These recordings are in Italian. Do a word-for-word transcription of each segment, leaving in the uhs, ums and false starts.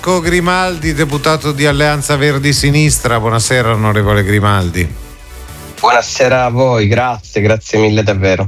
Marco Grimaldi, deputato di Alleanza Verdi Sinistra. Buonasera onorevole Grimaldi. Buonasera a voi, grazie, grazie mille davvero.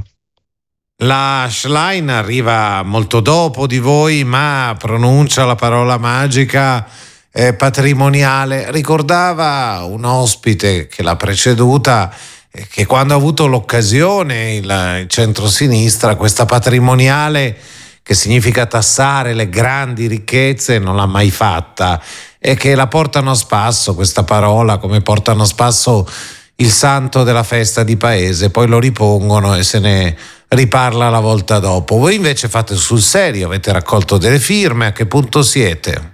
La Schlein arriva molto dopo di voi, ma pronuncia la parola magica eh, patrimoniale. Ricordava un ospite che l'ha preceduta eh, che quando ha avuto l'occasione il, il centrosinistra, questa patrimoniale, che significa tassare le grandi ricchezze, non l'ha mai fatta, e che la portano a spasso questa parola, come portano a spasso il santo della festa di paese, poi lo ripongono e se ne riparla la volta dopo. Voi invece fate sul serio, avete raccolto delle firme, a che punto siete?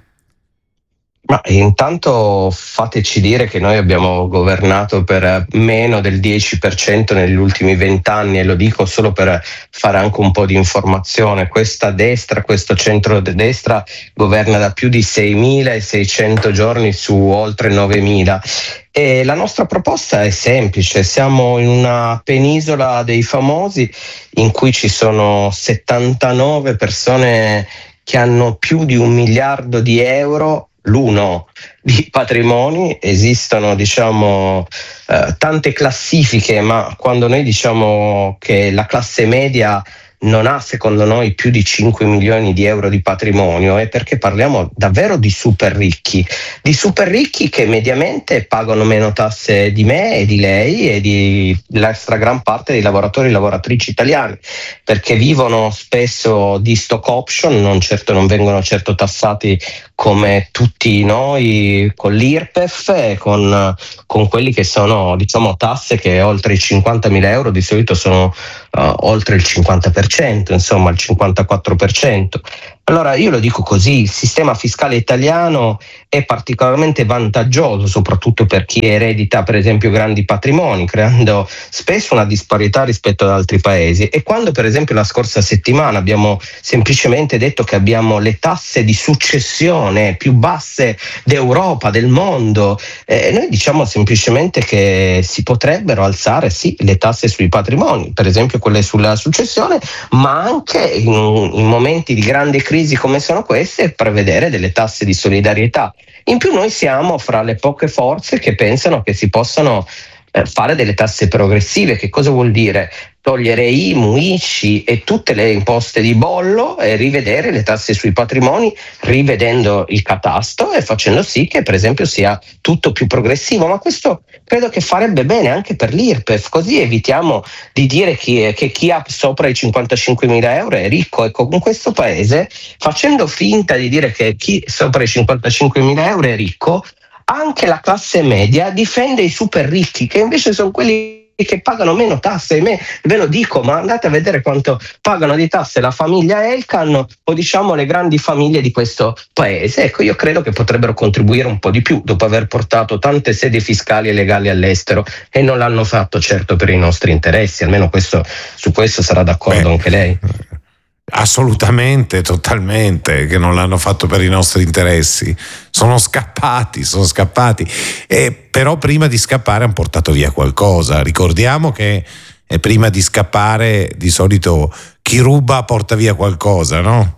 Ma intanto fateci dire che noi abbiamo governato per meno del dieci per cento negli ultimi vent'anni, e lo dico solo per fare anche un po' di informazione. Questa destra, questo centro-destra governa da più di seimilaseicento giorni su oltre novemila. E la nostra proposta è semplice: siamo in una penisola dei famosi in cui ci sono settantanove persone che hanno più di un miliardo di euro l'uno di patrimoni. Esistono diciamo eh, tante classifiche, ma quando noi diciamo che la classe media non ha secondo noi più di cinque milioni di euro di patrimonio è perché parliamo davvero di super ricchi, di super ricchi che mediamente pagano meno tasse di me e di lei e di la gran parte dei lavoratori e lavoratrici italiani, perché vivono spesso di stock option, non certo non vengono certo tassati come tutti noi con l'I R P E F e con, con quelli che sono diciamo tasse che oltre i cinquantamila euro di solito sono uh, oltre il cinquanta per cento, insomma il cinquantaquattro per cento. Allora io lo dico così: il sistema fiscale italiano è particolarmente vantaggioso soprattutto per chi eredita per esempio grandi patrimoni, creando spesso una disparità rispetto ad altri paesi. E quando per esempio la scorsa settimana abbiamo semplicemente detto che abbiamo le tasse di successione più basse d'Europa, del mondo, eh, noi diciamo semplicemente che si potrebbero alzare sì le tasse sui patrimoni, per esempio quelle sulla successione, ma anche in, in momenti di grande crisi come sono queste prevedere delle tasse di solidarietà. In più noi siamo fra le poche forze che pensano che si possano eh, fare delle tasse progressive. Che cosa vuol dire? Togliere I M U, I C I e tutte le imposte di bollo e rivedere le tasse sui patrimoni, rivedendo il catasto e facendo sì che per esempio sia tutto più progressivo. Ma questo credo che farebbe bene anche per l'I R P E F, così evitiamo di dire chi, che chi ha sopra i cinquantacinquemila euro è ricco. Ecco, in questo paese, facendo finta di dire che chi sopra i cinquantacinquemila euro è ricco, anche la classe media difende i super ricchi, che invece sono quelli che pagano meno tasse. E me ve lo dico, ma andate a vedere quanto pagano di tasse la famiglia Elkann o diciamo le grandi famiglie di questo paese. Ecco, io credo che potrebbero contribuire un po' di più dopo aver portato tante sedi fiscali e legali all'estero, e non l'hanno fatto certo per i nostri interessi. Almeno questo, su questo sarà d'accordo Beh. anche lei. Assolutamente, totalmente, che non l'hanno fatto per i nostri interessi. Sono scappati, sono scappati. E però prima di scappare hanno portato via qualcosa. Ricordiamo che eh, prima di scappare di solito chi ruba porta via qualcosa, no?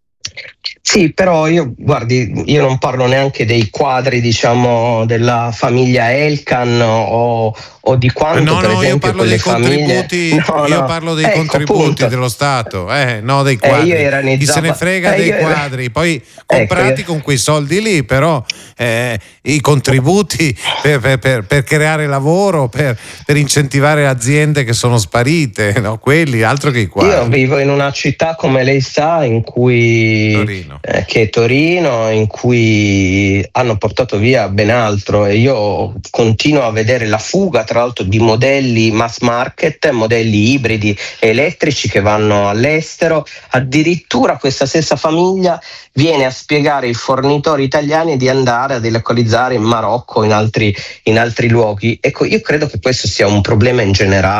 Sì, però io, guardi, io non parlo neanche dei quadri, diciamo, della famiglia Elkann o, o di quanto, no, per no, esempio, io parlo quelle dei famiglie... contributi, no, io no. parlo dei ecco, contributi appunto. dello Stato, eh, no dei quadri. Eh, io iranizzavo... Chi se ne frega eh, dei io... quadri, poi comprati ecco, io... con quei soldi lì, però eh, i contributi per, per, per, per creare lavoro, per, per incentivare aziende che sono sparite, no? Quelli, altro che i quadri. Io vivo in una città, come lei sa, in cui Torino. Eh, che è Torino, in cui hanno portato via ben altro, e io continuo a vedere la fuga tra l'altro di modelli mass market, modelli ibridi elettrici che vanno all'estero. Addirittura questa stessa famiglia viene a spiegare ai fornitori italiani di andare a delocalizzare in Marocco, in altri, in altri luoghi. Ecco, io credo che questo sia un problema in generale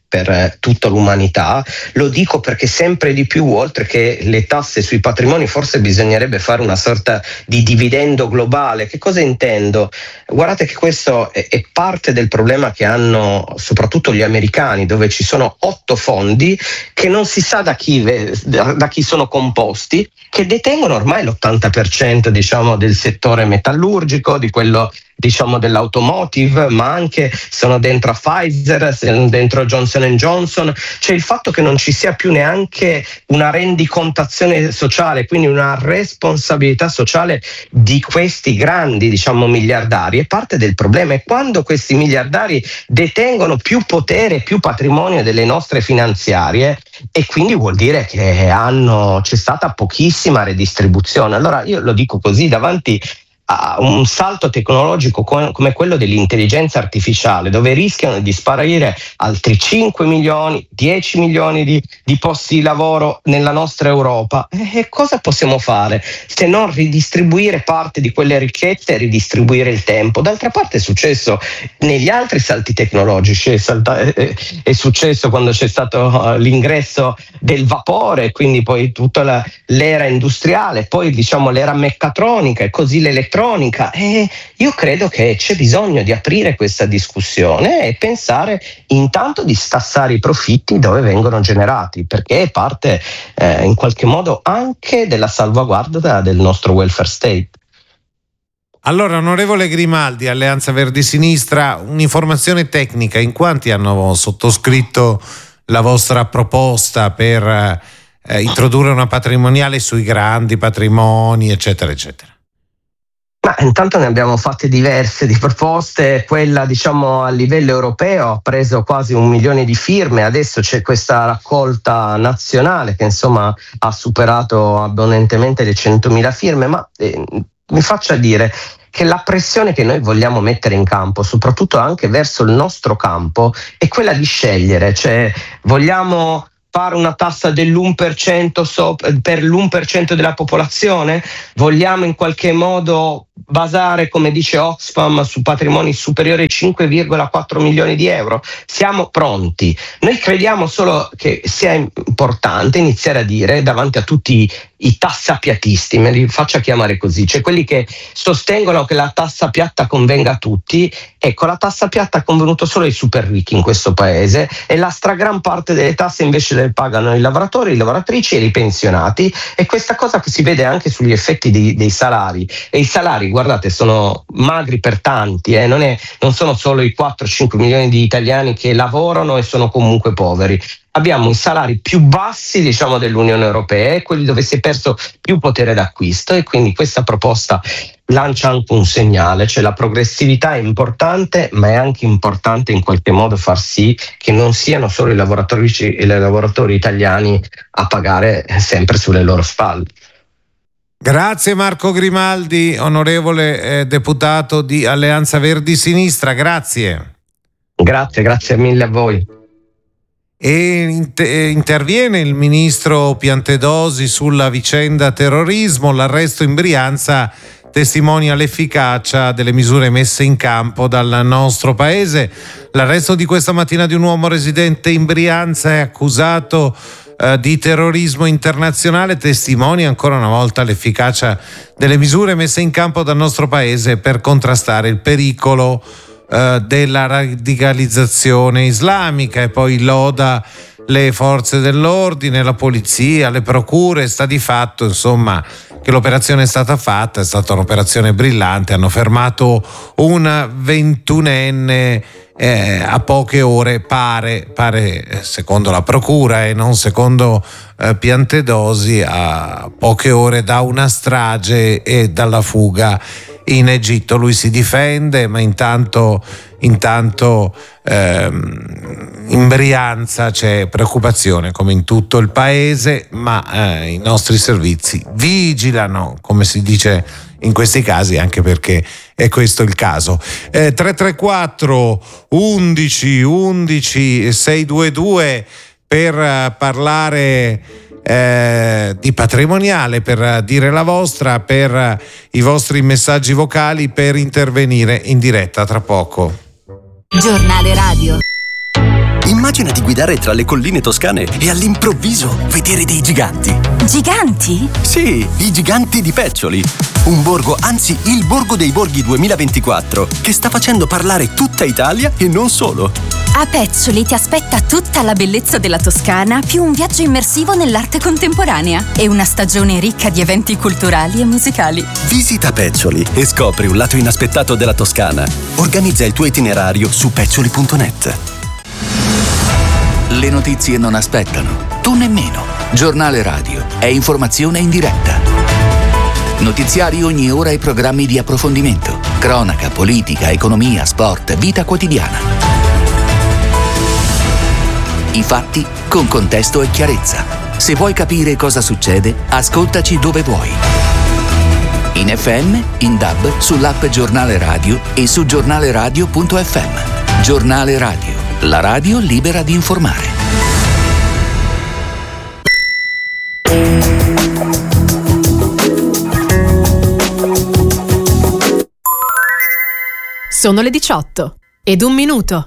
per tutta l'umanità. Lo dico perché sempre di più, oltre che le tasse sui patrimoni, forse bisognerebbe fare una sorta di dividendo globale. Che cosa intendo? Guardate che questo è, è parte del problema che hanno soprattutto gli americani, dove ci sono otto fondi che non si sa da chi, da, da chi sono composti, che detengono ormai l'ottanta per cento, diciamo, del settore metallurgico, di quello, diciamo, dell'automotive, ma anche sono dentro a Pfizer, sono dentro Johnson and Johnson. C'è il fatto che non ci sia più neanche una rendicontazione sociale, quindi una responsabilità sociale di questi grandi, diciamo, miliardari. È parte del problema. E quando questi miliardari detengono più potere, più patrimonio delle nostre finanziarie, e quindi vuol dire che hanno, c'è stata pochissima redistribuzione. Allora io lo dico così, davanti a un salto tecnologico come quello dell'intelligenza artificiale, dove rischiano di sparire altri cinque milioni, dieci milioni di, di posti di lavoro nella nostra Europa, e cosa possiamo fare se non ridistribuire parte di quelle ricchezze e ridistribuire il tempo? D'altra parte è successo negli altri salti tecnologici, è, salta, è, è successo quando c'è stato l'ingresso del vapore, quindi poi tutta la, l'era industriale, poi diciamo l'era meccatronica e così l'elettronica. E io credo che c'è bisogno di aprire questa discussione e pensare intanto di stassare i profitti dove vengono generati, perché è parte eh, in qualche modo anche della salvaguardia del nostro welfare state. Allora, onorevole Grimaldi, Alleanza Verdi Sinistra, un'informazione tecnica: in quanti hanno sottoscritto la vostra proposta per eh, introdurre una patrimoniale sui grandi patrimoni, eccetera, eccetera? Ma intanto ne abbiamo fatte diverse di proposte. Quella, diciamo, a livello europeo ha preso quasi un milione di firme, adesso c'è questa raccolta nazionale che insomma ha superato abbondantemente le centomila firme, ma eh, mi faccia dire che la pressione che noi vogliamo mettere in campo, soprattutto anche verso il nostro campo, è quella di scegliere, cioè vogliamo fare una tassa dell'uno per cento so, per l'uno per cento della popolazione? Vogliamo in qualche modo basare, come dice Oxfam, su patrimoni superiori ai cinque virgola quattro milioni di euro? Siamo pronti. Noi crediamo solo che sia importante iniziare a dire davanti a tutti i tassapiattisti, me li faccia chiamare così, cioè quelli che sostengono che la tassa piatta convenga a tutti. Ecco, la tassa piatta ha convenuto solo ai super ricchi in questo paese, e la stragran parte delle tasse invece le pagano i lavoratori, le lavoratrici e i pensionati, e questa cosa che si vede anche sugli effetti dei, dei salari. E i salari, guardate, sono magri per tanti, eh? non, è, non sono solo i quattro cinque milioni di italiani che lavorano e sono comunque poveri. Abbiamo i salari più bassi, diciamo, dell'Unione Europea, e quelli dove si è perso più potere d'acquisto, e quindi questa proposta lancia anche un segnale, cioè la progressività è importante, ma è anche importante in qualche modo far sì che non siano solo i lavoratori e i lavoratori italiani a pagare sempre sulle loro spalle. Grazie Marco Grimaldi, onorevole eh, deputato di Alleanza Verdi Sinistra, grazie. Grazie, grazie mille a voi. E interviene il ministro Piantedosi sulla vicenda terrorismo. L'arresto in Brianza testimonia l'efficacia delle misure messe in campo dal nostro paese. L'arresto di questa mattina di un uomo residente in Brianza è accusato eh, di terrorismo internazionale, testimonia ancora una volta l'efficacia delle misure messe in campo dal nostro paese per contrastare il pericolo della radicalizzazione islamica, e poi loda le forze dell'ordine, la polizia, le procure. Sta di fatto, insomma, che l'operazione è stata fatta, è stata un'operazione brillante. Hanno fermato un ventunenne eh, a poche ore, pare, pare secondo la procura e non secondo eh, Piantedosi, a poche ore da una strage e dalla fuga in Egitto. Lui si difende, ma intanto, intanto ehm, in Brianza c'è preoccupazione come in tutto il paese, ma eh, i nostri servizi vigilano, come si dice in questi casi, anche perché è questo il caso. eh, tre tre quattro undici undici seicentoventidue per uh, parlare Eh, di patrimoniale, per dire la vostra, per eh, i vostri messaggi vocali, per intervenire in diretta tra poco. Giornale radio. Immagina di guidare tra le colline toscane e all'improvviso vedere dei giganti. Giganti? Sì, i giganti di Peccioli. Un borgo, anzi il Borgo dei Borghi duemilaventiquattro, che sta facendo parlare tutta Italia e non solo. A Peccioli ti aspetta tutta la bellezza della Toscana, più un viaggio immersivo nell'arte contemporanea e una stagione ricca di eventi culturali e musicali. Visita Peccioli e scopri un lato inaspettato della Toscana. Organizza il tuo itinerario su peccioli punto net. Le notizie non aspettano, tu nemmeno. Giornale Radio è informazione in diretta. Notiziari ogni ora e programmi di approfondimento. Cronaca, politica, economia, sport, vita quotidiana. I fatti con contesto e chiarezza. Se vuoi capire cosa succede, ascoltaci dove vuoi. In F M, in D A B, sull'app Giornale Radio e su giornaleradio punto effe emme. Giornale Radio, la radio libera di informare. Sono le diciotto ed un minuto.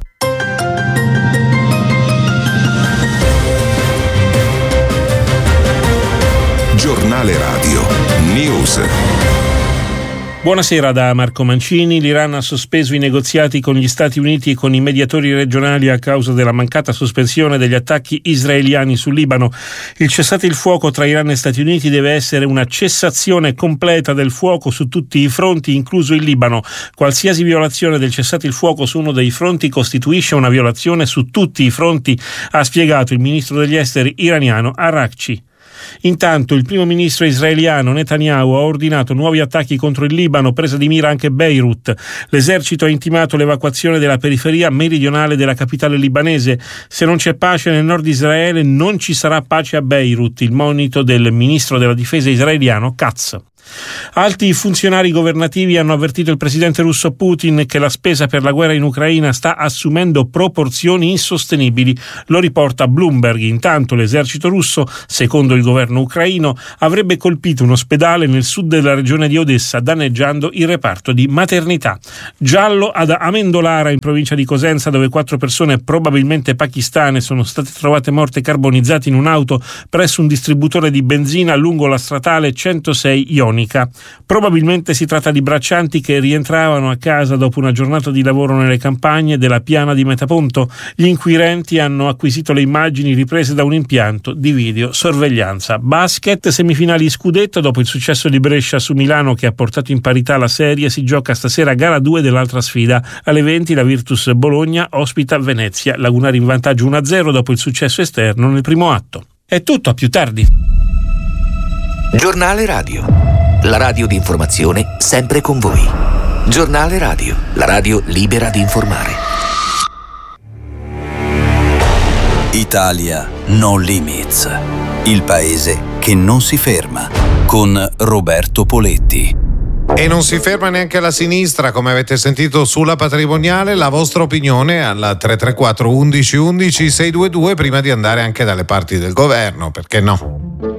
Giornale Radio News. Buonasera da Marco Mancini. L'Iran ha sospeso i negoziati con gli Stati Uniti e con i mediatori regionali a causa della mancata sospensione degli attacchi israeliani sul Libano. Il cessate il fuoco tra Iran e Stati Uniti deve essere una cessazione completa del fuoco su tutti i fronti, incluso il Libano. Qualsiasi violazione del cessate il fuoco su uno dei fronti costituisce una violazione su tutti i fronti, ha spiegato il ministro degli esteri iraniano Araghchi. Intanto il primo ministro israeliano Netanyahu ha ordinato nuovi attacchi contro il Libano, presa di mira anche Beirut. L'esercito ha intimato l'evacuazione della periferia meridionale della capitale libanese. Se non c'è pace nel nord di Israele, non ci sarà pace a Beirut, il monito del ministro della difesa israeliano Katz. Alti funzionari governativi hanno avvertito il presidente russo Putin che la spesa per la guerra in Ucraina sta assumendo proporzioni insostenibili, lo riporta Bloomberg. Intanto l'esercito russo, secondo il governo ucraino, avrebbe colpito un ospedale nel sud della regione di Odessa, danneggiando il reparto di maternità. Giallo ad Amendolara, in provincia di Cosenza, dove quattro persone probabilmente pakistane sono state trovate morte carbonizzate in un'auto presso un distributore di benzina lungo la statale centosei Ionica. Probabilmente si tratta di braccianti che rientravano a casa dopo una giornata di lavoro nelle campagne della piana di Metaponto. Gli inquirenti hanno acquisito le immagini riprese da un impianto di videosorveglianza. Basket, semifinali scudetto. Dopo il successo di Brescia su Milano che ha portato in parità la serie, si gioca stasera gara due dell'altra sfida. Alle venti la Virtus Bologna ospita Venezia. Lagunari in vantaggio uno a zero dopo il successo esterno nel primo atto. È tutto, a più tardi. Giornale Radio, la radio di informazione sempre con voi. Giornale Radio, la radio libera di informare. Italia No Limits, il paese che non si ferma, con Roberto Poletti. E non si ferma neanche la sinistra, come avete sentito sulla patrimoniale. La vostra opinione alla tre tre quattro undici undici sei due due prima di andare anche dalle parti del governo, perché no?